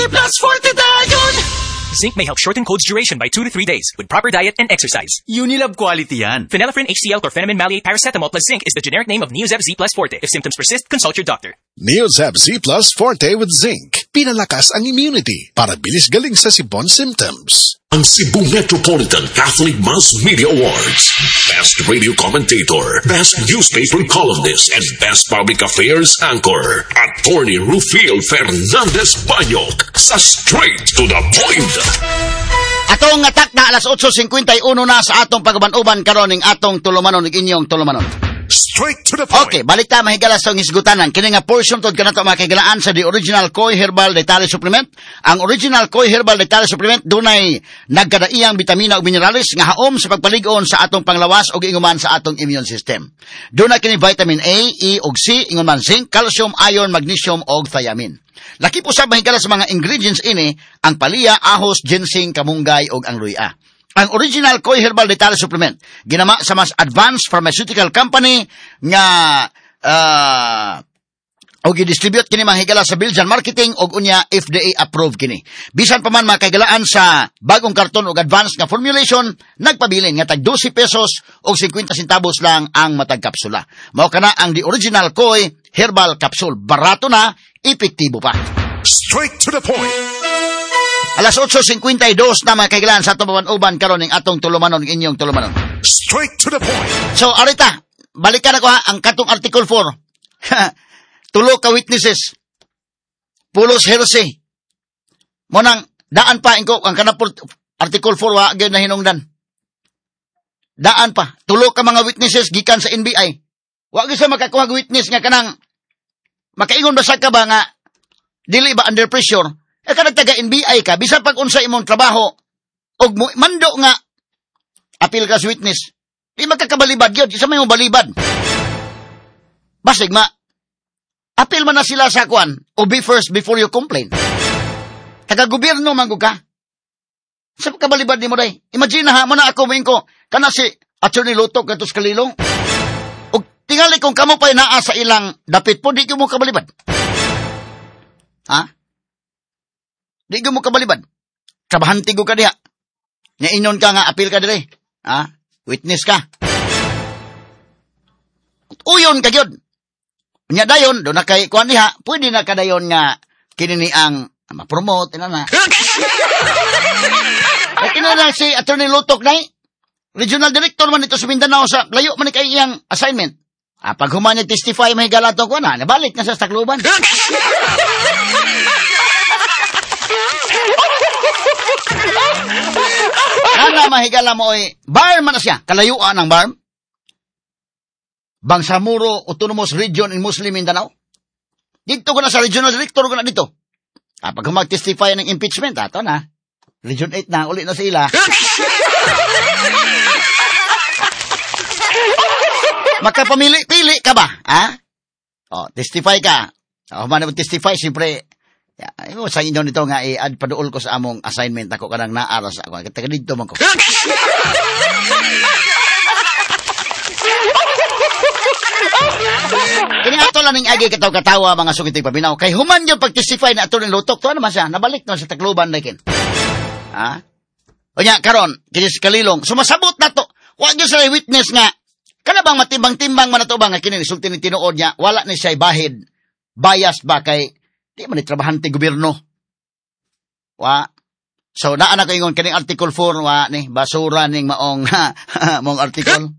Plus Forte dayon! Zinc may help shorten cold's duration by 2 to 3 days with proper diet and exercise. Unilab quality yan. Phenylephrine HCl chlorpheniramine maleate paracetamol plus zinc is the generic name of Neozeb Z Plus Forte. If symptoms persist, consult your doctor. Neozeb Z Plus Forte with zinc. Pinalakas ang immunity para bilis galing sa sibon symptoms. Ang Cebu Metropolitan Catholic Mass Media Awards. Best Radio Commentator, Best Newspaper Columnist, and Best Public Affairs Anchor. Attorney Rufil Fernandez Banyok sa Straight to the Point. Atong atak na alas 8:51 na sa atong pagaban-uban karon ning atong tulumanon ning inyong tulumanon. Straight to the point. Okay, balik ta mahigala sa hisgutanan. Kini nga portion tod kanato makigalaan sa The Original Koi Herbal Detale Supplement. Ang Original Koi Herbal Detale Supplement dunay nagkadaiyang bitamina ug minerales nga haom sa pagpalig-on sa atong panglawas ug inguman sa atong immune system. Dunay kini vitamin A, E ug C, inguman zinc, calcium, iron, magnesium ug thiamine. Laki po sa mahigala sa mga ingredients ini ang palya, ahos, ginseng, kamunggay ug ang luya. Ang Original Koi Herbal Detale Supplement ginama sa mas advanced pharmaceutical company nga og i-distribute kini mahigala sa Belgian marketing og unya FDA approved kini. Bisan pa man makahigalaan sa bagong karton og advanced nga formulation, nagpabilin nga tag 12 pesos og 50 centavos lang ang matag kapsula. Mao kana ang The Original Koi Herbal Capsule. Barato na, epektibo pa. Straight to the point. Alas 8:52 na makahigalaan sa atong baban-uban karon ning atong tulumanon inyong tulumanon. Straight to the point. So arita, balikan ako ha ang katong Article 4. Tulo ka witnesses. Pulos heresy. Monang daan pa ingko ang kanapol Article 4 wa gyud na hinungdan. Daan pa. Tulo ka mga witnesses gikan sa NBI. Wa gyud sa makakuha og witness nga kanang makaingon ba sa ka ba nga dili ba under pressure? Kanang taga NBI ka bisan pag unsa imong trabaho og mando nga apil ka sa witness. Di magkakabalibad gyud, isa may mong balibad. Basig apil man na sila sa kwan, o be first before you complain. Taga-gobyerno man ka. Sa kabalibad ni mo day. Imagine ha, mo na ako mo ko, kana si Attorney Lutok katos kalilong. O tingali kung kamo pa'y naa sa ilang dapit po, di ko mo kabalibad. Ha? Di ko mo kabalibad. Trabahantigo ka diha. Nga inon ka nga, apil ka dire. Ha? Witness ka. Uyon ka gyud. Nya dayon do na kay kuan diha, pwede na kadayon nga kini ang ma-promote ina na. Kini na si Attorney Lutok nay. Regional Director man ito sa Mindanao sa layo man kay iyang assignment. Pag human niya testify mahigala to kuan na, nabalik na sa Tacloban. Ana mahigala mo oy, bar man na siya, kalayuan ang bar. Bangsamoro Autonomous Region in Muslim Mindanao. Dito ko na sa Regional Director ko na dito. Pag mag-testify ng impeachment, ato na. Region 8 na, uli na sila. Makapamili-pili ka ba? Ha? Testify ka. Man mo testify, siyempre, sa inyo nito nga, i-add paduol ko sa among assignment ako kanang naaras ako. Kaya dito man ko. Kini ato lang ning agi katawa mga sukitig pabinaw. Kay human yung pag-testify na ato ng Lutok, to naman siya, nabalik na sa Tacloban like. Ha? O nya, karon, kini si Kalilong, sumasabot na to. Huwag yung sa witness nga, kana bang matimbang-timbang man na to ba nga kini, sulti ni tinuod niya, wala ni siya bahid, bias ba kay, di man itrabahante gobyerno. Wa? So, naan ako ingon, kining Article 4, wa, ni, basura ning maong, mong article.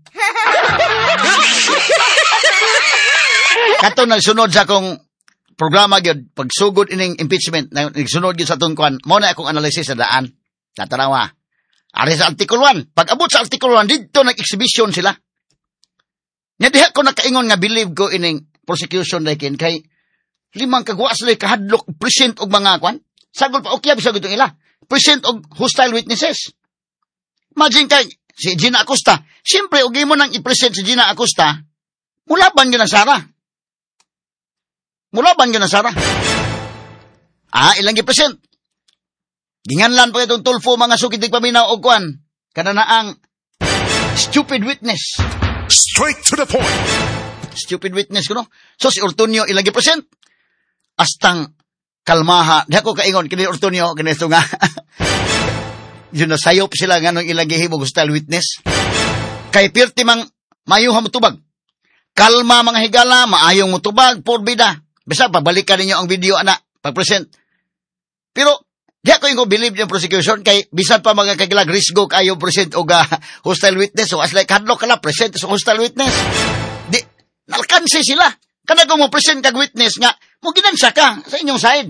Kato nagsunod sa akong programa gyud pagsugod ining impeachment nagsunod gyud sa atong kwan mo na akong analysis sa daan tatanawa ari sa Article 1 pag abot sa Article 1 dito nag-exhibition sila nya diha ko nakaingon nga believe ko ining prosecution dakin kay limang kagwa sila kahadlok present og mga kwan sagol pa okay bisag itong ila present og hostile witnesses. Imagine kay si Gina Acosta siyempre og imo nang i-present si Gina Acosta mulaban gyud ang Sara. Mulaban yun na Sara. Ilang gipresent. Ginganlan pa itong tulfo mga sukitig paminaw o kwan. Kana na ang stupid witness. Straight to the point. Stupid witness ko no. So si Ortunio ilang gipresent. Astang kalmaha. Di ako kaingon, kini Ortonio, ganito nga. Yun na sayop sila nga nung ilang gihimo hostile witness. Kay pirti mang mayuha mo tubag. Kalma mga higala, maayong mo tubag, porbida. Bisa, pabalikan ninyo ang video, anak, pag-present. Pero, di ako yung believe yung prosecution, kay bisan pa mga kagilag, risgo kayo present o hostile witness. So, as like, hadlock ka na, present sa hostile witness. Di, nalkansi sila. Kana kung mo present kag witness nga, mo ginansa ka sa inyong side.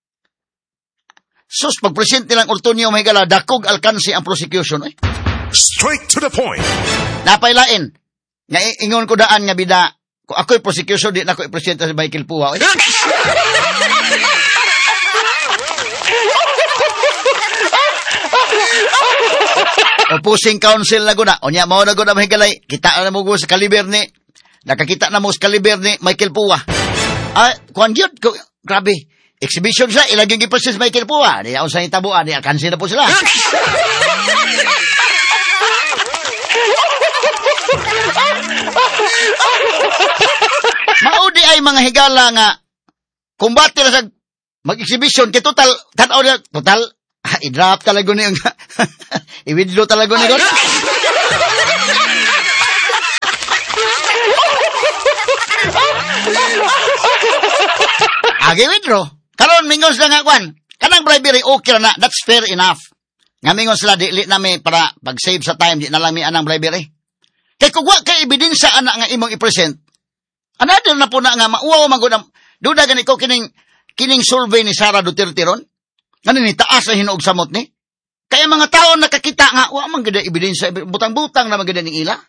Sus, pag-present nilang Ortonio Mahigala, dakog alkansi ang prosecution. Straight to the point. Napailain. Nga ingon ko daan nga bida, kung ako'y prosecution, di na ako'y presenta si Michael Puwa. Opposing counsel na guna. O niya, mao na guna Mahigalay. Kita na mo sa kaliber ni, nakakita na mo sa kaliber ni Michael Puwa. Kuan yun, grabe. Exhibition siya, ilaging gipasis Michael Puwa. Di ako sa itabuan, di alkansi na po sila. Maudi ay mga higala nga kumbate na sa mag-exhibition kay total tanaw na total i-drop talaga ni i-withdraw talaga ni agi withdraw karon mingos na nga kwan kanang bribery okay na that's fair enough nga mingos sila dili nami para pag-save sa time di na lang mi anang bribery kay kung wa kay ebidensya ana nga imong i-present another na po na nga mauwaw man gud duda gani ko kining survey ni Sara Duterte ron ngano ni taas ang hinuog samot ni kaya mga tao nakakita nga wa man gid ebidensya butang-butang na magid ning ila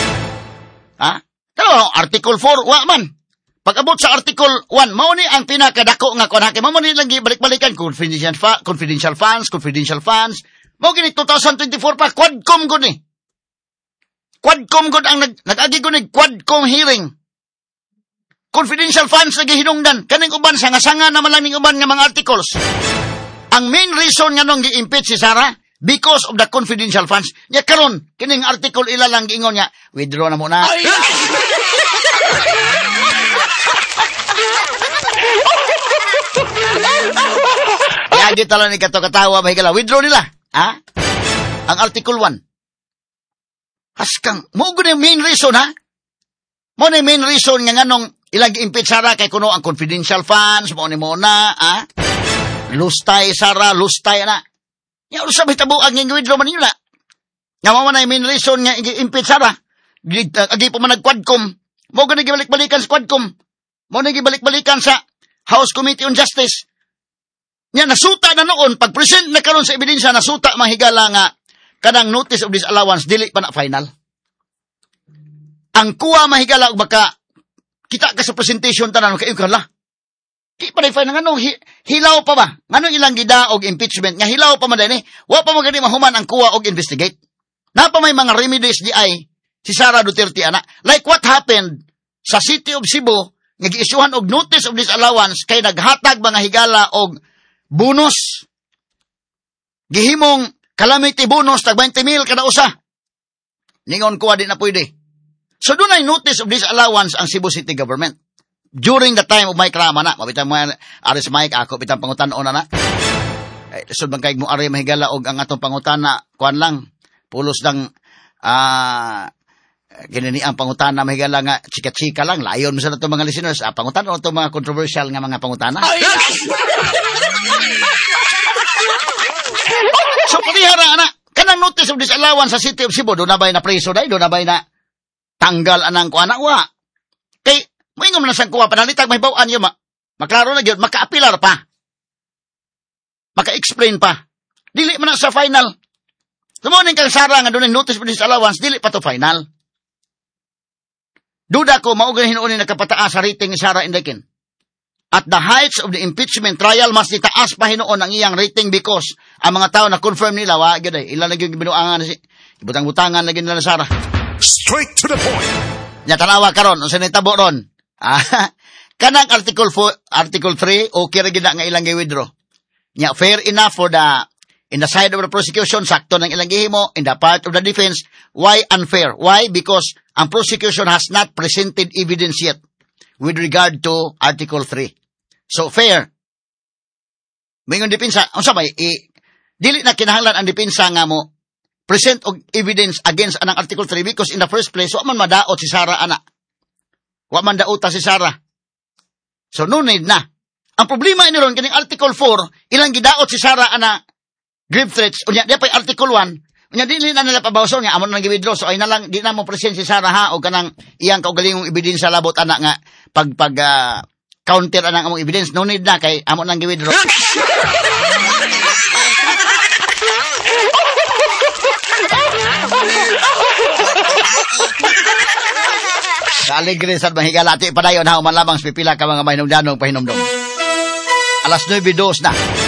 pero article 4 wa man pag-abot sa article 1 mao ni ang pinakadako nga kon haki mao ni lang gibalik-balikan confidential funds mao gini 2024 pa Quadcom gud ni Quadcom gud ang nag-agi gud ni Quadcom hearing confidential funds lagi hinungdan kaning uban sanga-sanga naman lang ning uban nga mga articles ang main reason nga nung gi-impeach si Sara because of the confidential funds nya karon kining article ila lang giingon nya withdraw na muna Yagi tala ni kato-katawa Mahigala withdraw nila ang article 1 haskang mo gud yung main reason mo na main reason nga nganong ilang gi-impeach Sara kay kuno ang confidential funds mo ni muna lustay Sara lustay na nya usa hitabo ang gi-withdraw man nila nga mo na main reason nga gi-impeach Sara agi pa man nag-Quadcom mo gud gibalik-balikan sa Quadcom mo na gibalik-balikan sa House Committee on Justice nya nasuta na noon pag present na karon sa ebidensya nasuta Mahigala nga kanang notice of disallowance dili pa na final ang kuha Mahigala og baka kita ka sa presentation tanan kay kala di pa na ngano hilaw pa ba ngano ilang gida og impeachment nga hilaw pa man dinhi wa pa magani mahuman ang kuha og investigate na pa may mga remedies di ay si Sara Duterte ana like what happened sa City of Cebu nga giisuhan og notice of disallowance kay naghatag mga higala og bonus gihimong calamity bonus tag 20,000 kada usa ningon kuha di na pwede so dunay notice of disallowance ang Cebu City government during the time of Mike Rama na mabitang mga aris Mike ako bitang pangutan-on na sud bang kay mo ari Mahigala og ang atong pangutana kuan lang pulos ng ganini ang pangutana Mahigala nga chika-chika lang layon mo sa nato mga listeners pangutana o mga controversial nga mga pangutana so parihara ana kanang notice of disallowance sa City of Cebu do na bay na preso dai do na bay na tanggal anang kuana wa kay moingon man sang kuha panalitag may baw-an yo maklaro na gyud makaapilar pa maka-explain pa dili man na sa final sumuning kang Sara nga dunay notice of disallowance dili pa to final duda ko mao gani hinuon ni nakapataas sa rating ni Sara Indekin at the heights of the impeachment trial mas itaas pa hinuon ang iyang rating because ang mga tao na confirm nila wa gyud ay ila lagi binuangan si ibutang-butangan lagi nila na Sara straight to the point nya tanawa karon unsa ni tabo ron kanang article 3 okay ra gid nga ilang gi-withdraw nya fair enough for in the side of the prosecution sakto nang ilang gihimo in the part of the defense why unfair why because ang prosecution has not presented evidence yet with regard to article 3 so fair Mingon depensa, unsa may dili na kinahanglan ang depensa nga mo present og evidence against anang Article 3 because in the first place wa man madaot si Sarah ana. Wa man dauta si Sarah. So no need na. Ang problema ini ron kining Article 4 ilang gidaot si Sarah ana grave threats unya di pa Article 1 unya dili na nila pabawson nga amon nang gi-withdraw so ay na lang di na mo present si Sarah ha o kanang iyang kaugalingong ebidensya labot ana nga pag counter anang among evidence no need na kay amon nang gi-withdraw. Alegre sa mahigalati padayon ha uman lamang pipila ka mga mahinungdanong pahinomdom. Alas 9:02 na.